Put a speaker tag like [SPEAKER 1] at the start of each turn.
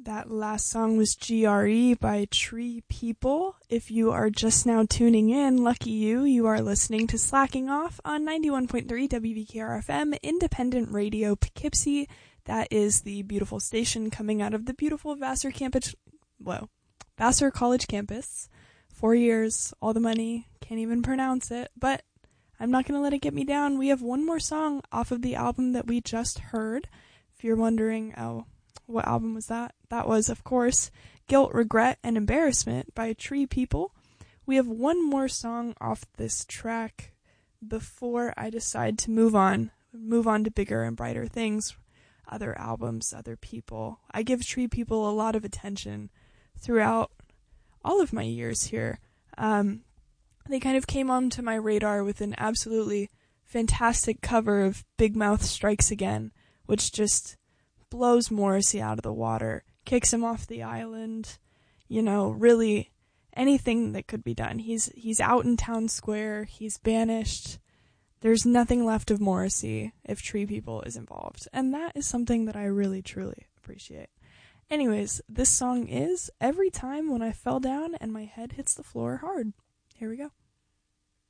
[SPEAKER 1] That last song was GRE by Tree People. If you are just now tuning in, lucky you. You are listening to Slacking Off on 91.3 WVKR-FM, independent radio Poughkeepsie. That is the beautiful station coming out of the beautiful Vassar campus. Vassar College campus. 4 years, all the money, can't even pronounce it, but I'm not going to let it get me down. We have one more song off of the album that we just heard. If you're wondering, what album was that? That was, of course, Guilt, Regret, and Embarrassment by Tree People. We have one more song off this track before I decide to move on to bigger and brighter things, other albums, other people. I give Tree People a lot of attention throughout all of my years here. They kind of came onto my radar with an absolutely fantastic cover of Big Mouth Strikes Again, which just blows Morrissey out of the water, kicks him off the island, really anything that could be done. He's out in town square, he's banished. There's nothing left of Morrissey if Tree People is involved, and that is something that I really, truly appreciate. Anyways, this song is Every Time When I Fell Down and My Head Hits the Floor Hard. Here we go.